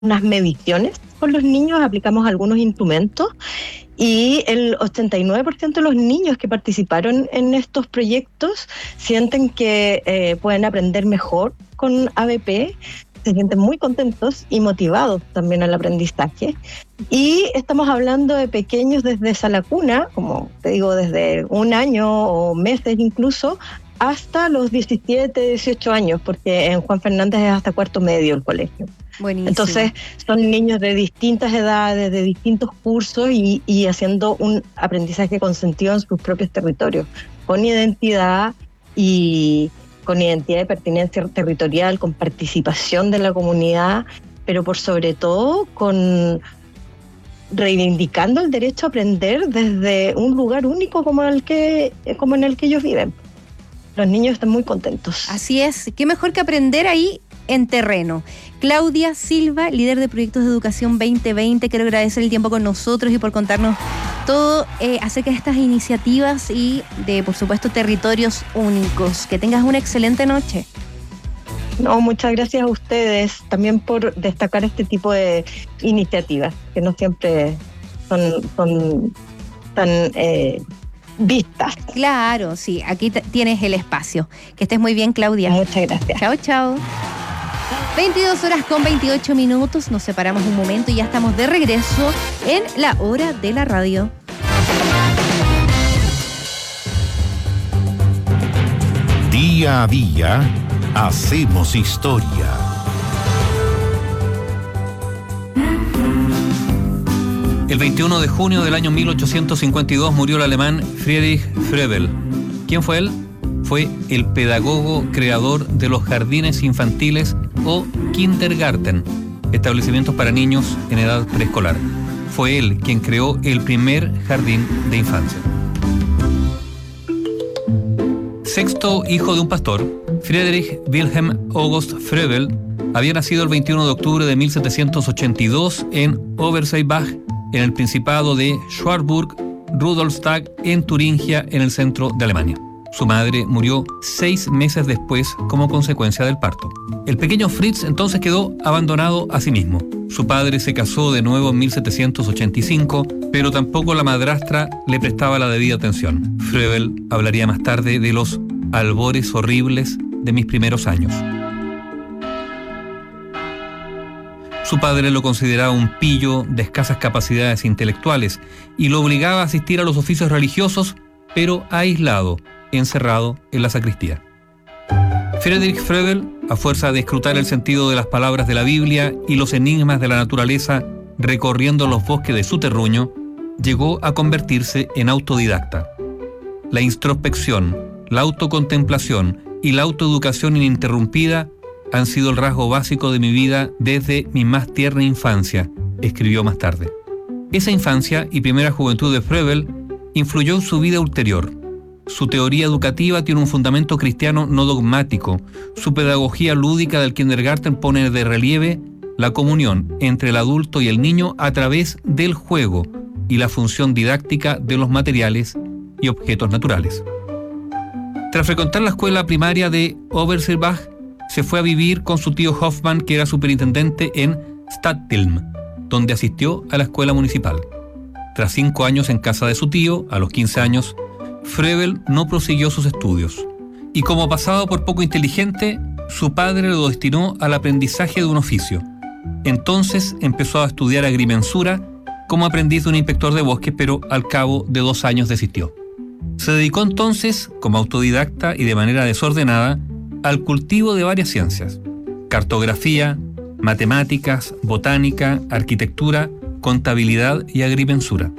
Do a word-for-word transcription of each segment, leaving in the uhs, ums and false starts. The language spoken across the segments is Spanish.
unas mediciones con los niños, aplicamos algunos instrumentos y el ochenta y nueve por ciento de los niños que participaron en estos proyectos sienten que eh, pueden aprender mejor con A B P, se sienten muy contentos y motivados también al aprendizaje. Y estamos hablando de pequeños desde esa la cuna, como te digo, desde un año o meses incluso, hasta los diecisiete, dieciocho años, porque en Juan Fernández es hasta cuarto medio el colegio. Buenísimo. Entonces son niños de distintas edades, de distintos cursos y, y haciendo un aprendizaje con sentido en sus propios territorios, con identidad y con identidad de pertenencia territorial, con participación de la comunidad, pero por sobre todo con reivindicando el derecho a aprender desde un lugar único como el que, como en el que ellos viven. Los niños están muy contentos. Así es, qué mejor que aprender ahí en terreno. Claudia Silva, líder de Proyectos de Educación veinte veinte, quiero agradecer el tiempo con nosotros y por contarnos todo eh, acerca de estas iniciativas y de, por supuesto, territorios únicos. Que tengas una excelente noche. No, muchas gracias a ustedes también por destacar este tipo de iniciativas, que no siempre son, son tan eh, vistas. Claro, sí, aquí t- tienes el espacio. Que estés muy bien, Claudia. Muchas gracias. Chao, chao. veintidós horas con veintiocho minutos, nos separamos un momento y ya estamos de regreso en la hora de la radio. Día a día hacemos historia. El veintiuno de junio del año mil ochocientos cincuenta y dos murió el alemán Friedrich Froebel. ¿Quién fue él? Fue el pedagogo creador de los jardines infantiles o Kindergarten, establecimientos para niños en edad preescolar. Fue él quien creó el primer jardín de infancia. Sexto hijo de un pastor, Friedrich Wilhelm August Froebel había nacido el veintiuno de octubre de mil setecientos ochenta y dos en Oberseibach, en el Principado de Schwarzburg-Rudolstadt, en Turingia, en el centro de Alemania. Su madre murió seis meses después como consecuencia del parto. El pequeño Fritz entonces quedó abandonado a sí mismo. Su padre se casó de nuevo en mil setecientos ochenta y cinco, pero tampoco la madrastra le prestaba la debida atención. Froebel hablaría más tarde de los albores horribles de mis primeros años. Su padre lo consideraba un pillo de escasas capacidades intelectuales y lo obligaba a asistir a los oficios religiosos, pero aislado, encerrado en la sacristía. Friedrich Froebel, a fuerza de escrutar el sentido de las palabras de la Biblia y los enigmas de la naturaleza recorriendo los bosques de su terruño, llegó a convertirse en autodidacta. La introspección, la autocontemplación y la autoeducación ininterrumpida han sido el rasgo básico de mi vida desde mi más tierna infancia, escribió más tarde. Esa infancia y primera juventud de Froebel influyó en su vida ulterior. Su teoría educativa tiene un fundamento cristiano no dogmático. Su pedagogía lúdica del kindergarten pone de relieve la comunión entre el adulto y el niño a través del juego y la función didáctica de los materiales y objetos naturales. Tras frecuentar la escuela primaria de Oberseibach, se fue a vivir con su tío Hoffmann, que era superintendente en Stadtilm, donde asistió a la escuela municipal. Tras cinco años en casa de su tío, a los quince años, Froebel no prosiguió sus estudios. Y como pasaba por poco inteligente, su padre lo destinó al aprendizaje de un oficio. Entonces empezó a estudiar agrimensura como aprendiz de un inspector de bosques, pero al cabo de dos años desistió. Se dedicó entonces, como autodidacta y de manera desordenada, al cultivo de varias ciencias: cartografía, matemáticas, botánica, arquitectura, contabilidad y agrimensura.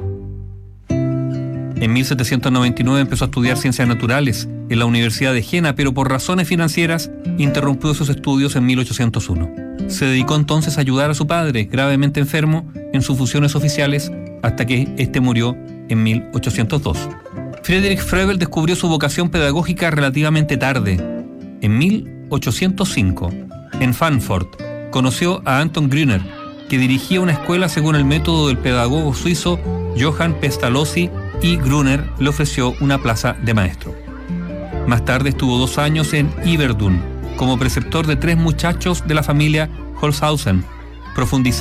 En mil setecientos noventa y nueve empezó a estudiar ciencias naturales en la Universidad de Jena, pero por razones financieras interrumpió sus estudios en mil ochocientos uno. Se dedicó entonces a ayudar a su padre, gravemente enfermo, en sus funciones oficiales, hasta que éste murió en mil ochocientos dos. Friedrich Froebel descubrió su vocación pedagógica relativamente tarde. En mil ochocientos cinco, en Frankfurt, conoció a Anton Grüner, que dirigía una escuela según el método del pedagogo suizo Johann Pestalozzi, y Grüner le ofreció una plaza de maestro. Más tarde estuvo dos años en Yverdon como preceptor de tres muchachos de la familia Holzhausen, profundizar